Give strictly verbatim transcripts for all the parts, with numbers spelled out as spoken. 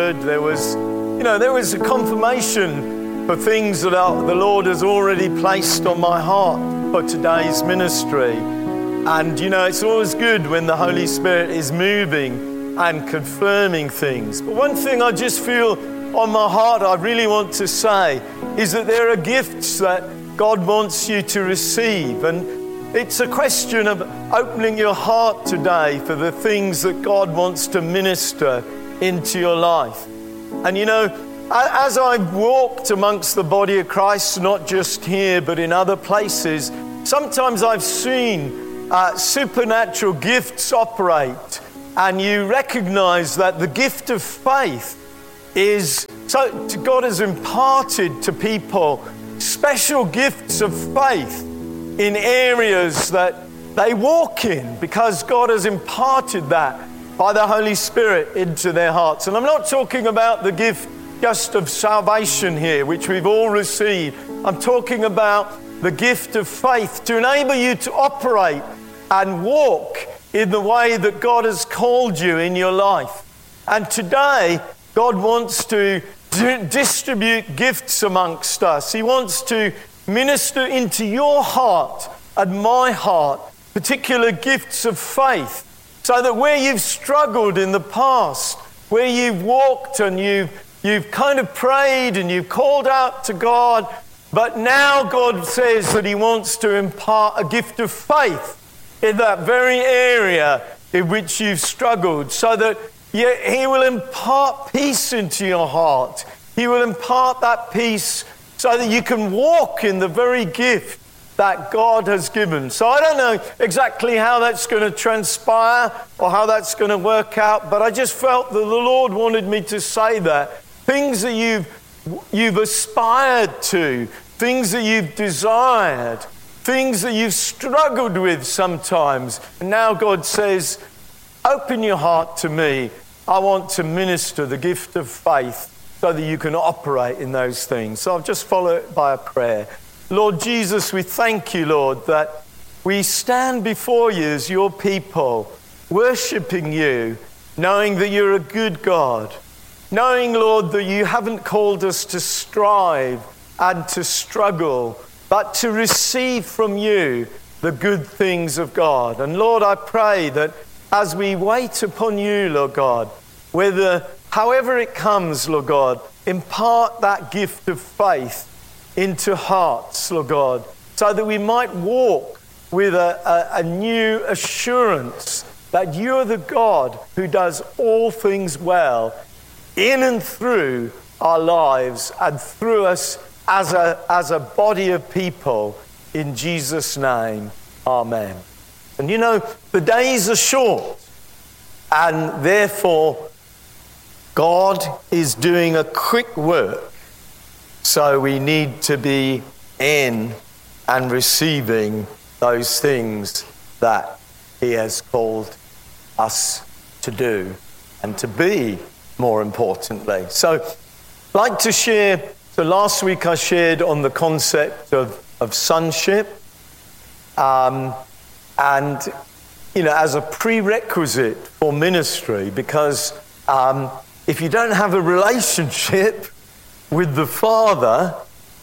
word. There was, you know, there was a confirmation for things that our, the Lord has already placed on my heart for today's ministry. And, you know, it's always good when the Holy Spirit is moving and confirming things. But one thing I just feel on my heart I really want to say is that there are gifts that God wants you to receive. And it's a question of opening your heart today for the things that God wants to minister into your life. And, you know, as I've walked amongst the body of Christ, not just here, but in other places, sometimes I've seen Uh, supernatural gifts operate, and you recognize that the gift of faith is, so God has imparted to people special gifts of faith in areas that they walk in, because God has imparted that by the Holy Spirit into their hearts. And I'm not talking about the gift just of salvation here, which we've all received. I'm talking about the gift of faith to enable you to operate and walk in the way that God has called you in your life. And today, God wants to d- distribute gifts amongst us. He wants to minister into your heart and my heart particular gifts of faith, so that where you've struggled in the past, where you've walked and you've, you've kind of prayed and you've called out to God, but now God says that He wants to impart a gift of faith in that very area in which you've struggled, so that He will impart peace into your heart. He will impart that peace so that you can walk in the very gift that God has given. So I don't know exactly how that's going to transpire or how that's going to work out, but I just felt that the Lord wanted me to say that. Things that you've, you've aspired to, things that you've desired, things that you've struggled with sometimes. And now God says, open your heart to me. I want to minister the gift of faith so that you can operate in those things. So I'll just follow it by a prayer. Lord Jesus, we thank you, Lord, that we stand before you as your people, worshiping you, knowing that you're a good God, knowing, Lord, that you haven't called us to strive and to struggle, but to receive from you the good things of God. And Lord, I pray that as we wait upon you, Lord God, whether, however it comes, Lord God, impart that gift of faith into hearts, Lord God, so that we might walk with a, a, a new assurance that you're the God who does all things well in and through our lives and through us as a, as a body of people. In Jesus' name, amen. And you know, the days are short, and therefore God is doing a quick work. So we need to be in and receiving those things that He has called us to do and to be, more importantly. So I'd like to share, so last week I shared on the concept of, of sonship. Um, and, you know, as a prerequisite for ministry, because um, if you don't have a relationship with the Father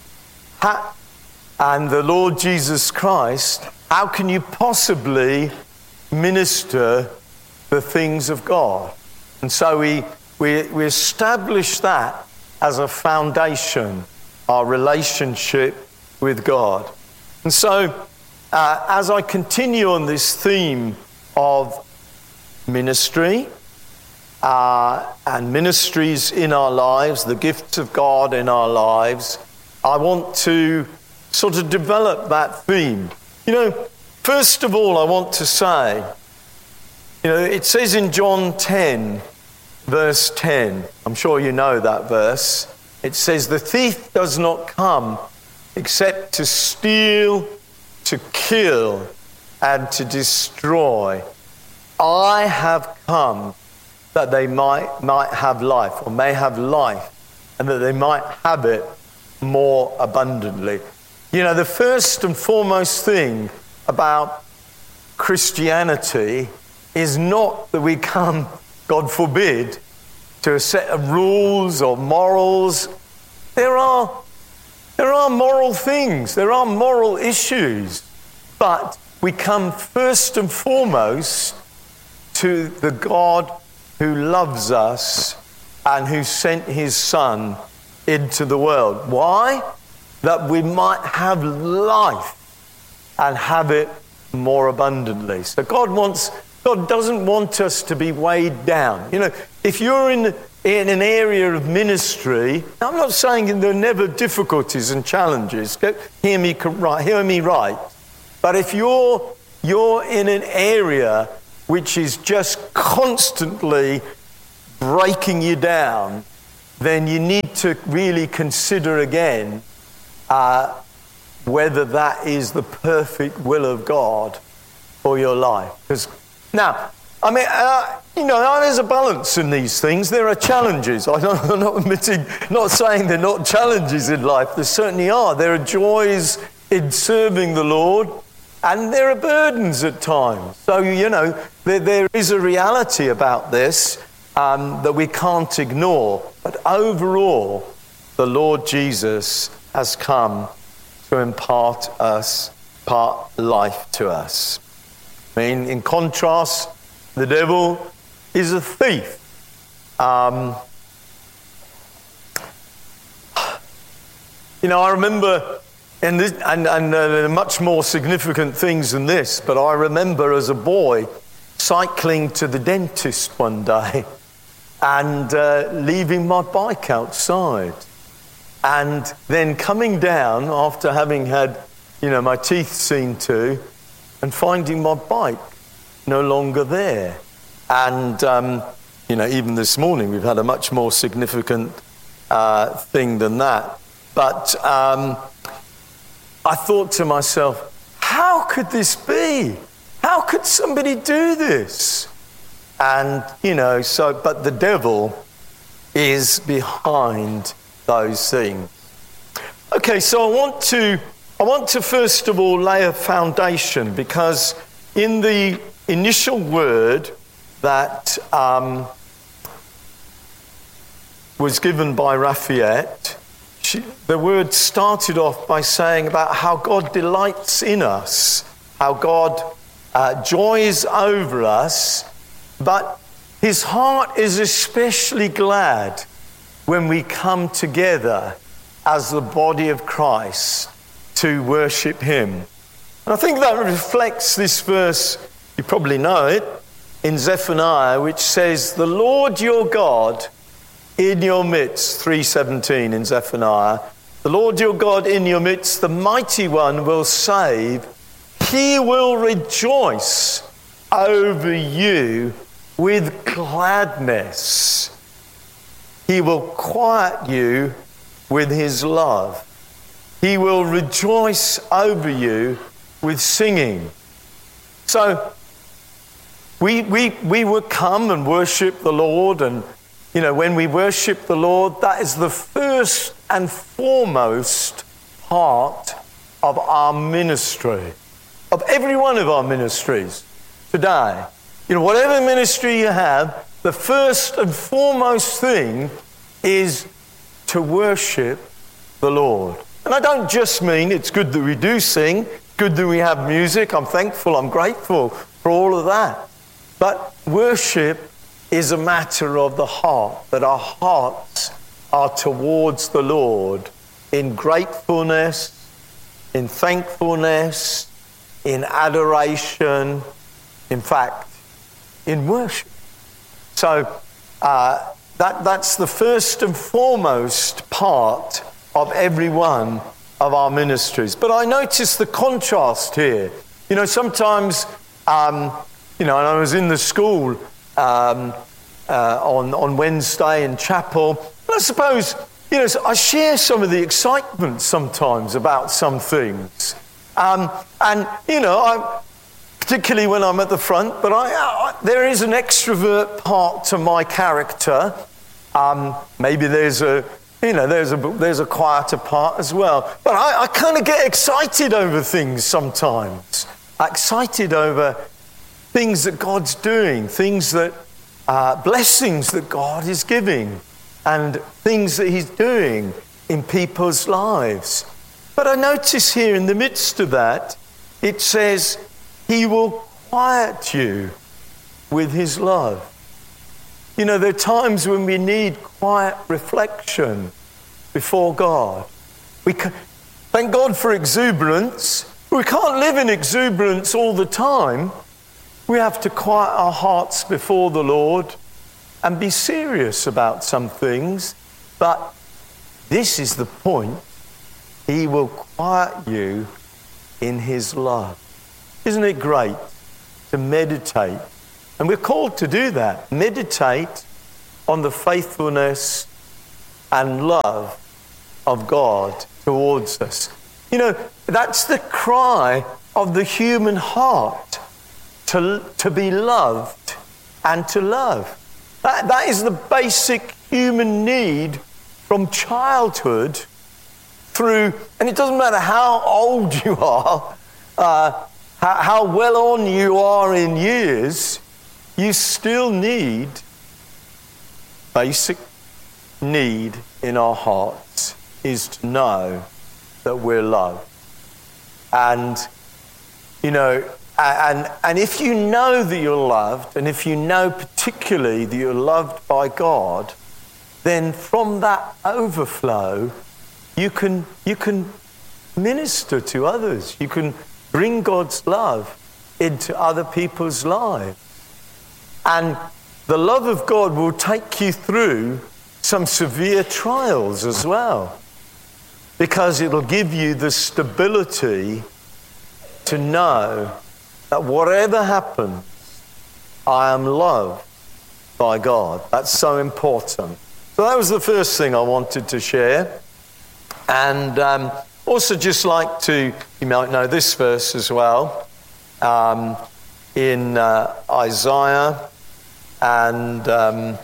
and the Lord Jesus Christ, how can you possibly minister the things of God? And so we, we, we establish that as a foundation, our relationship with God. And so uh, as I continue on this theme of ministry, Uh, and ministries in our lives, the gifts of God in our lives, I want to sort of develop that theme. You know, first of all, I want to say, you know, it says in John ten, verse ten, I'm sure you know that verse, it says, the thief does not come except to steal, to kill, and to destroy. I have come that they might might have life, or may have life, and that they might have it more abundantly. You know, the first and foremost thing about Christianity is not that we come, God forbid, to a set of rules or morals. There are, there are moral things, there are moral issues, but we come first and foremost to the God who loves us and who sent his Son into the world. Why? That we might have life and have it more abundantly. So God wants, God doesn't want us to be weighed down. You know, if you're in, in an area of ministry, I'm not saying there are never difficulties and challenges. Hear me right, hear me right. But if you're you're in an area which is just constantly breaking you down, then you need to really consider again uh, whether that is the perfect will of God for your life. Because now, I mean, uh, you know, there's a balance in these things. There are challenges. I don't, I'm not admitting, not saying there are not challenges in life. There certainly are. There are joys in serving the Lord, and there are burdens at times. So, you know, there, there is a reality about this um, that we can't ignore. But overall, the Lord Jesus has come to impart us, impart life to us. I mean, in contrast, the devil is a thief. Um, you know, I remember... And, this, and, and uh, there are much more significant things than this, but I remember as a boy cycling to the dentist one day and uh, leaving my bike outside. And then coming down after having had, you know, my teeth seen to, and finding my bike no longer there. And, um, you know, even this morning we've had a much more significant uh, thing than that. But... Um, I thought to myself, how could this be? How could somebody do this? And, you know, so, but the devil is behind those things. Okay, so I want to, I want to first of all lay a foundation, because in the initial word that um, was given by Rafayette, She, the word started off by saying about how God delights in us, how God uh, joys over us, but his heart is especially glad when we come together as the body of Christ to worship him. And I think that reflects this verse, you probably know it, in Zephaniah, which says, "The Lord your God in your midst," three seventeen in Zephaniah, "the Lord your God in your midst, the mighty one will save. He will rejoice over you with gladness. He will quiet you with his love. He will rejoice over you with singing." So we, we, we would come and worship the Lord, and you know, when we worship the Lord, that is the first and foremost part of our ministry, of every one of our ministries today. You know, whatever ministry you have, the first and foremost thing is to worship the Lord. And I don't just mean it's good that we do sing, good that we have music. I'm thankful, I'm grateful for all of that. But worship is a matter of the heart, that our hearts are towards the Lord in gratefulness, in thankfulness, in adoration, in fact, in worship. So uh, that, that's the first and foremost part of every one of our ministries. But I notice the contrast here. You know, sometimes, um, you know, and I was in the school Um, uh, on, on Wednesday in chapel. And I suppose, you know, I share some of the excitement sometimes about some things. Um, and, you know, I, particularly when I'm at the front, but I, I, there is an extrovert part to my character. Um, maybe there's a, you know, there's a, there's a quieter part as well. But I, I kind of get excited over things sometimes. Excited over things that God's doing, things that uh, blessings that God is giving and things that he's doing in people's lives. But I notice here in the midst of that, it says he will quiet you with his love. You know, there are times when we need quiet reflection before God. We can, thank God for exuberance. We can't live in exuberance all the time. We have to quiet our hearts before the Lord and be serious about some things. But this is the point. He will quiet you in his love. Isn't it great to meditate? And we're called to do that. Meditate on the faithfulness and love of God towards us. You know, that's the cry of the human heart, to, to be loved and to love. That, that is the basic human need from childhood through, and it doesn't matter how old you are, uh, how, how well on you are in years, you still need basic need in our hearts is to know that we're loved. And, you know, and, and if you know that you're loved, and if you know particularly that you're loved by God, then from that overflow, you can, you can minister to others. You can bring God's love into other people's lives. And the love of God will take you through some severe trials as well, because it'll give you the stability to know that whatever happens, I am loved by God. That's so important. So that was the first thing I wanted to share. And um, also just like to, you might know this verse as well, um, in uh, Isaiah, and um,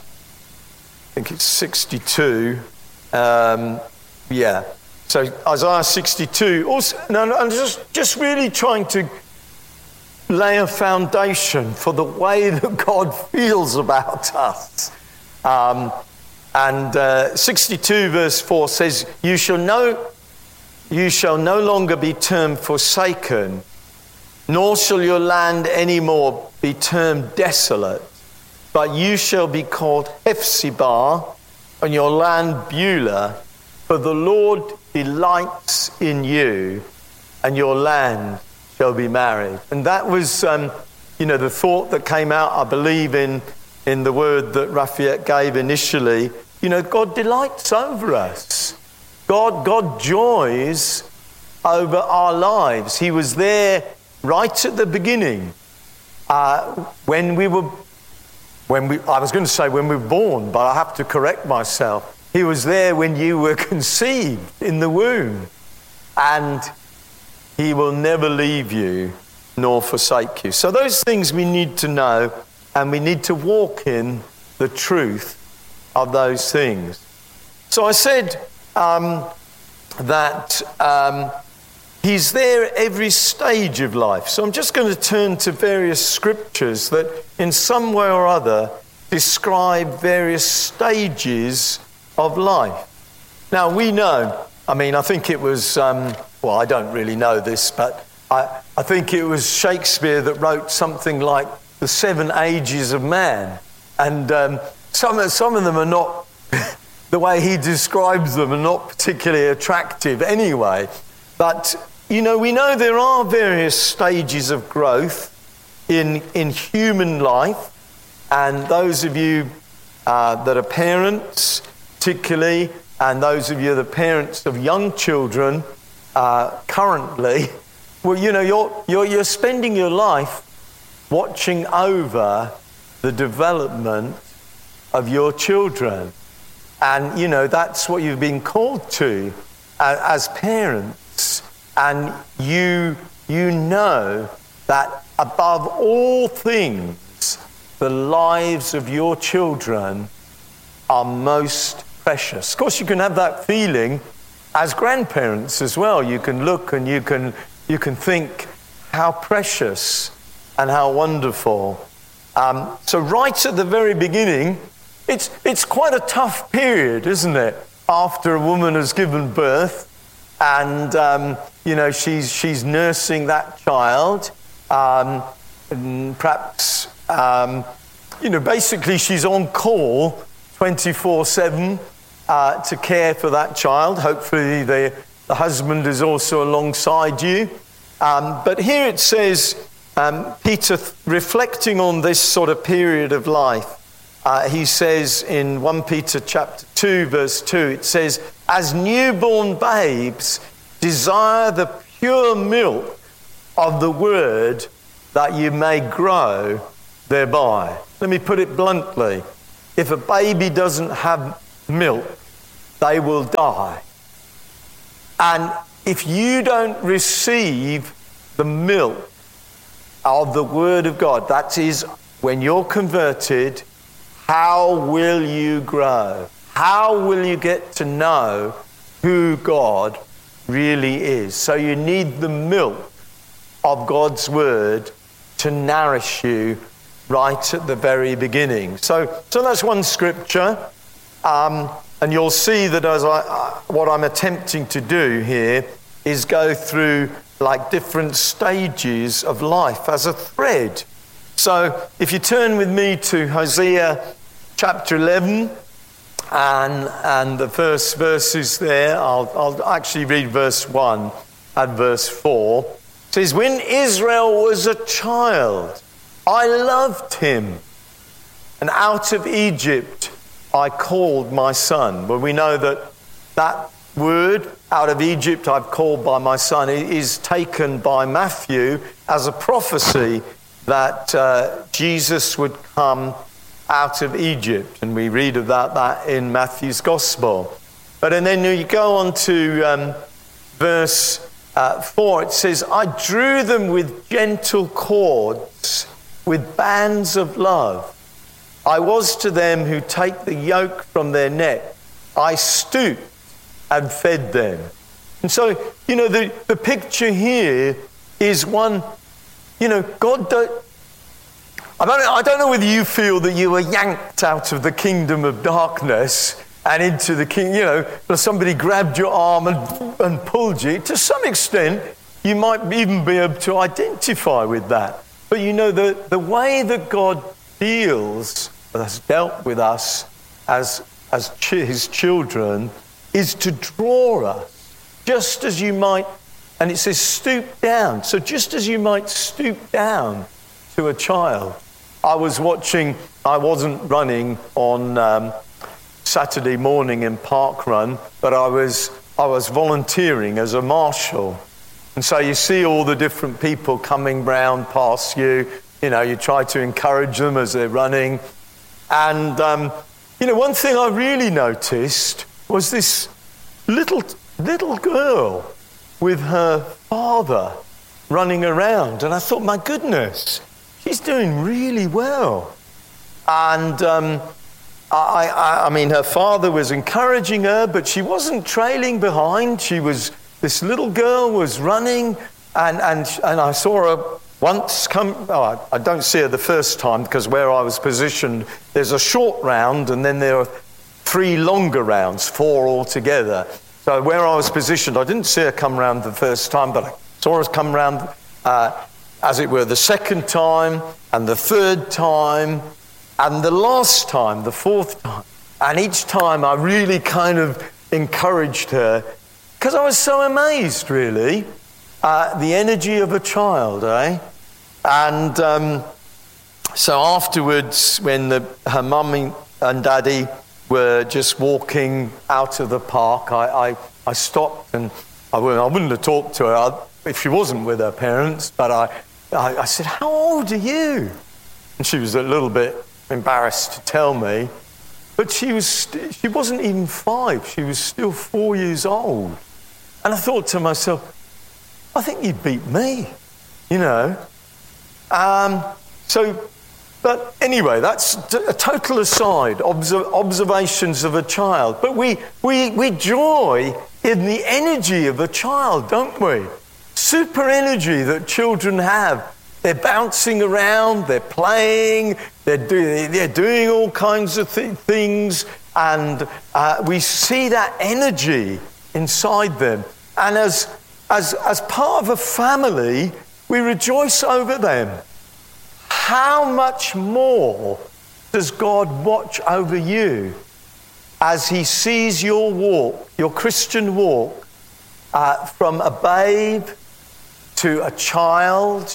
I think it's sixty-two. Um, yeah. So Isaiah sixty-two. Also, no, no, I'm just, just really trying to lay a foundation for the way that God feels about us. Um, and uh, sixty-two verse four says, "You shall know, you shall no longer be termed forsaken, nor shall your land any more be termed desolate. But you shall be called Hephzibah, and your land Beulah, for the Lord delights in you, and your land shall be married." And that was, um, you know, the thought that came out, I believe, in, in the word that Raphael gave initially. You know, God delights over us. God, God joys over our lives. He was there right at the beginning, uh, when we were When we, I was going to say when we were born, but I have to correct myself. He was there when you were conceived in the womb. And he will never leave you nor forsake you. So those things we need to know, and we need to walk in the truth of those things. So I said um, that um, he's there at every stage of life. So I'm just going to turn to various scriptures that in some way or other describe various stages of life. Now we know, I mean, I think it was, um, well, I don't really know this, but I, I think it was Shakespeare that wrote something like the seven ages of man. And um, some, some of them are not, the way he describes them are not particularly attractive anyway. But you know, we know there are various stages of growth in, in human life. And those of you uh, that are parents, particularly, and those of you that are parents of young children uh, currently, well, you know, you're, you're, you're spending your life watching over the development of your children. And, you know, that's what you've been called to uh, as parents. And you, you know that above all things, the lives of your children are most precious. Of course, you can have that feeling as grandparents as well. You can look and you can, you can think how precious and how wonderful Um, so right at the very beginning, it's, it's quite a tough period, isn't it? After a woman has given birth and, um, you know, she's, she's nursing that child. Um, and perhaps, um, you know, basically she's on call twenty-four seven uh, to care for that child. Hopefully the, the husband is also alongside you. Um, but here it says, um, Peter, th- reflecting on this sort of period of life, uh, he says in First Peter chapter two, verse two, it says, as newborn babes, desire the pure milk of the word that you may grow thereby. Let me put it bluntly. If a baby doesn't have milk, they will die. And if you don't receive the milk of the Word of God, that is, when you're converted, how will you grow? How will you get to know who God really is? So you need the milk of God's Word to nourish you right at the very beginning. So, so that's one scripture. Um, and you'll see that as I, uh, what I'm attempting to do here is go through like different stages of life as a thread. So if you turn with me to Hosea chapter eleven and, and the first verses there, I'll, I'll actually read verse one and verse four. It says, when Israel was a child, I loved him, and out of Egypt I called my son. Well, we know that that word, out of Egypt I've called by my son, is taken by Matthew as a prophecy that uh, Jesus would come out of Egypt. And we read about that in Matthew's Gospel. But and then you go on to um, verse uh, four. It says, I drew them with gentle cords, with bands of love. I was to them who take the yoke from their neck. I stooped and fed them. And so, you know, the, the picture here is one, you know, God don't, I don't, I don't know whether you feel that you were yanked out of the kingdom of darkness and into the king, you know, somebody grabbed your arm and, and pulled you. To some extent, you might even be able to identify with that. But you know, the, the way that God deals, has dealt with us as, as ch- his children, is to draw us, just as you might, and it says stoop down. So just as you might stoop down to a child. I was watching, I wasn't running on um, Saturday morning in Park Run, but I was, I was volunteering as a marshal. And so you see all the different people coming round past you. You know, you try to encourage them as they're running. And, um, you know, one thing I really noticed was this little, little girl with her father running around. And I thought, my goodness, she's doing really well. And um, I, I, I mean, her father was encouraging her, but she wasn't trailing behind. She was, this little girl was running, and, and, and I saw her once come, oh, I don't see her the first time because where I was positioned, there's a short round and then there are three longer rounds, four altogether. So where I was positioned, I didn't see her come round the first time, but I saw her come round, uh, as it were, the second time and the third time and the last time, the fourth time. And each time I really kind of encouraged her because I was so amazed, really. Uh, the energy of a child, eh? And um, so afterwards, when the, her mummy and daddy were just walking out of the park, I, I, I stopped and I wouldn't, I wouldn't have talked to her if she wasn't with her parents, but I, I, I said, how old are you? And she was a little bit embarrassed to tell me, but she, was st- she wasn't even five, she was still four years old. And I thought to myself, I think you beat me, you know. Um, so, but anyway, that's a total aside, observ- observations of a child. But we, we, we joy in the energy of a child, don't we? Super energy that children have they're bouncing around, they're playing, they're doing, they're doing all kinds of th- things, and uh, we see that energy inside them. And as, as, as part of a family, we rejoice over them. How much more does God watch over you as he sees your walk, your Christian walk, uh, from a babe to a child?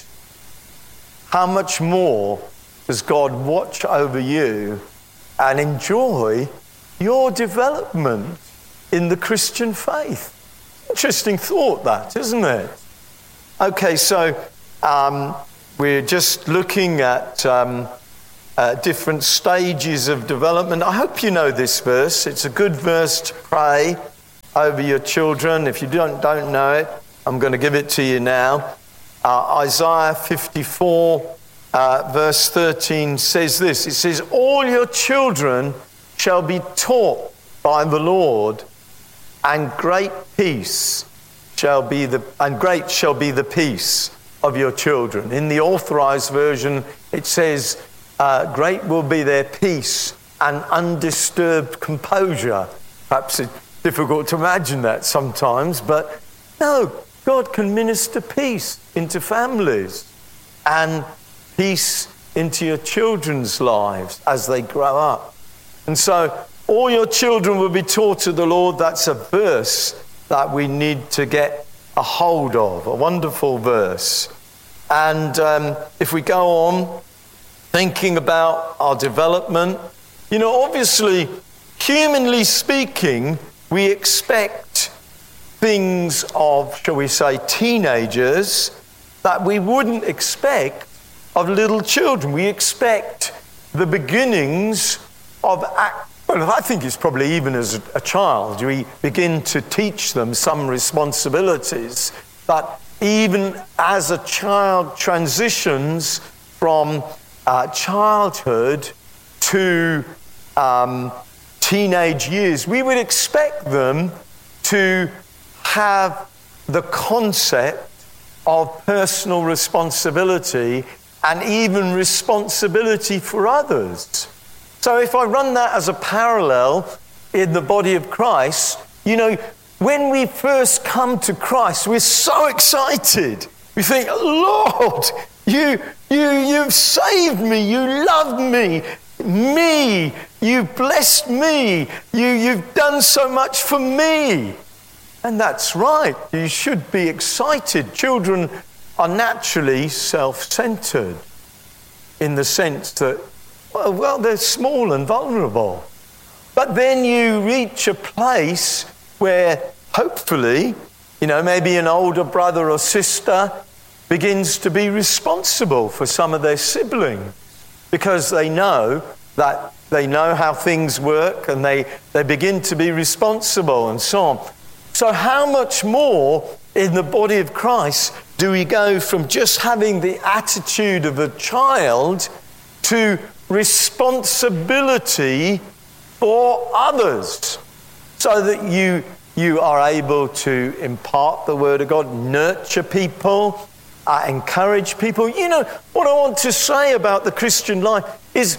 How much more does God watch over you and enjoy your development in the Christian faith? Interesting thought, that, isn't it? Okay, so um, we're just looking at um, uh, different stages of development. I hope you know this verse. It's a good verse to pray over your children. If you don't, don't know it, I'm going to give it to you now. Uh, Isaiah fifty-four, uh, verse thirteen says this. It says, all your children shall be taught by the Lord, and great peace shall be the and great shall be the peace of your children. In the Authorized Version, it says, uh, great will be their peace and undisturbed composure. Perhaps it's difficult to imagine that sometimes, but no, God can minister peace into families and peace into your children's lives as they grow up. And so all your children will be taught of the Lord. That's a verse that we need to get a hold of, a wonderful verse. And um, if we go on thinking about our development, you know, obviously, humanly speaking, we expect things of, shall we say, teenagers that we wouldn't expect of little children. We expect the beginnings of act. Well, I think it's probably even as a child, we begin to teach them some responsibilities. But even as a child transitions from uh, childhood to um, teenage years, we would expect them to have the concept of personal responsibility and even responsibility for others. So if I run that as a parallel in the body of Christ, you know, when we first come to Christ, we're so excited. We think, Lord, you, you, you've saved me, you loved me, me, you blessed me, you, you've done so much for me. And that's right, you should be excited. Children are naturally self-centered in the sense that, well, well, they're small and vulnerable. But then you reach a place where hopefully, you know, maybe an older brother or sister begins to be responsible for some of their siblings because they know that they know how things work and they, they begin to be responsible and so on. So how much more in the body of Christ do we go from just having the attitude of a child to responsibility for others, so that you you are able to impart the word of God, nurture people, uh, encourage people. You know, what I want to say about the Christian life is,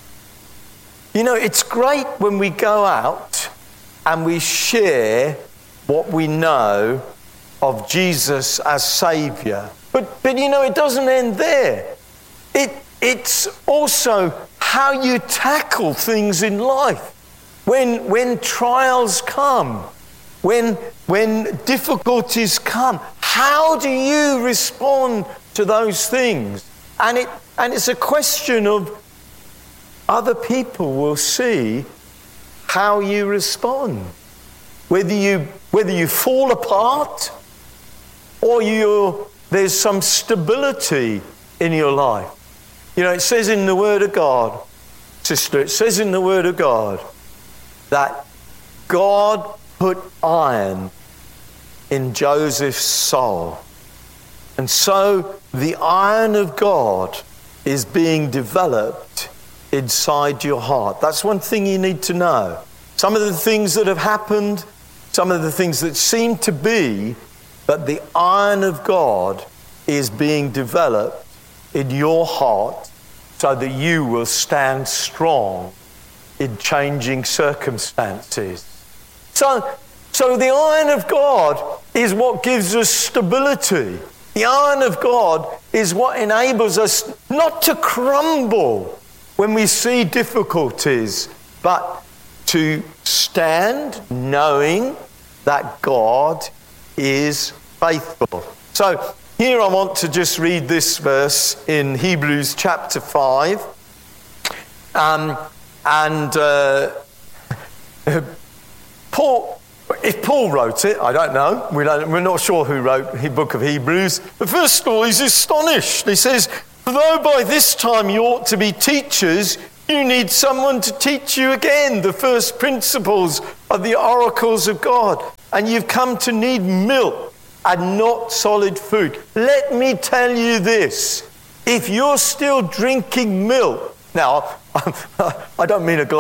you know, it's great when we go out and we share what we know of Jesus as Saviour. But, but you know, it doesn't end there. It It's also how you tackle things in life. When, when trials come, when, when difficulties come, how do you respond to those things? And, it, and it's a question of other people will see how you respond. Whether you, whether you fall apart or you there's some stability in your life. You know, it says in the Word of God, sister, it says in the Word of God that God put iron in Joseph's soul. And so the iron of God is being developed inside your heart. That's one thing you need to know. Some of the things that have happened, some of the things that seem to be, but the iron of God is being developed in your heart so that you will stand strong in changing circumstances. So, so the iron of God is what gives us stability. The iron of God is what enables us not to crumble when we see difficulties, but to stand knowing that God is faithful. So here I want to just read this verse in Hebrews chapter five. Um, and uh, Paul, if Paul wrote it, I don't know. We don't, we're not sure who wrote the book of Hebrews. But first of all, he's astonished. He says, though by this time you ought to be teachers, you need someone to teach you again the first principles of the oracles of God. And you've come to need milk and not solid food. Let me tell you this. If you're still drinking milk, now, I don't mean a glass